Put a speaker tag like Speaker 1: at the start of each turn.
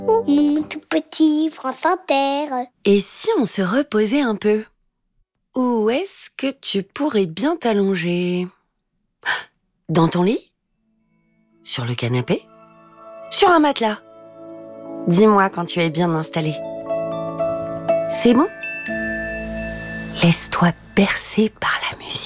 Speaker 1: Tout petit, France Inter.
Speaker 2: Et si on se reposait un peu? Où est-ce que tu pourrais bien t'allonger? Dans ton lit? Sur le canapé? Sur un matelas? Dis-moi quand tu es bien installé. C'est bon? Laisse-toi bercer par la musique.